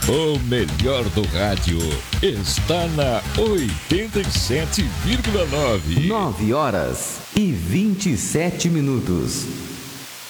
O melhor do rádio está na 87,9. 9 horas e 27 minutos.